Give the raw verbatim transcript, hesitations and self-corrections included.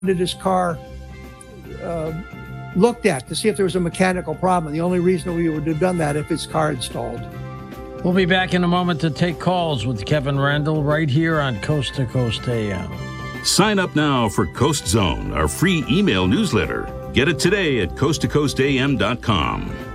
his car uh, looked at to see if there was a mechanical problem. The only reason we would have done that if his car had stalled. We'll be back in a moment to take calls with Kevin Randle right here on Coast to Coast A M. Sign up now for Coast Zone, our free email newsletter. Get it today at coast to coast a m dot com.